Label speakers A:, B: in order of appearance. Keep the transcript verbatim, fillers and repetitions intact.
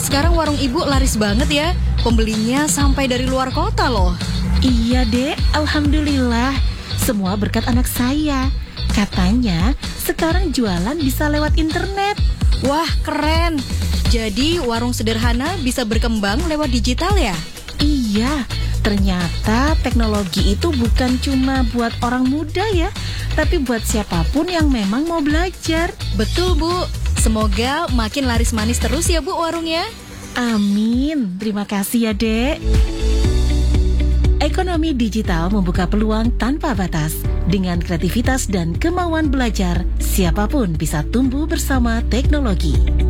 A: Sekarang warung ibu laris banget ya. Pembelinya sampai dari luar kota loh.
B: Iya dek, alhamdulillah. Semua berkat anak saya. Katanya sekarang jualan bisa lewat internet.
A: Wah, keren. Jadi warung sederhana bisa berkembang lewat digital ya?
B: Iya, ternyata teknologi itu bukan cuma buat orang muda ya, tapi buat siapapun yang memang mau belajar.
A: Betul, Bu. Semoga makin laris manis terus ya, Bu, warungnya.
B: Amin. Terima kasih ya, Dek. Ekonomi digital membuka peluang tanpa batas. Dengan kreativitas dan kemauan belajar, siapapun bisa tumbuh bersama teknologi.